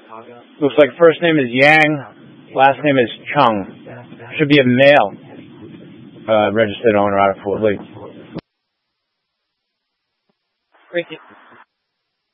Looks like first name is Yang, last name is Chung. Should be a male registered owner out of Fort Lee.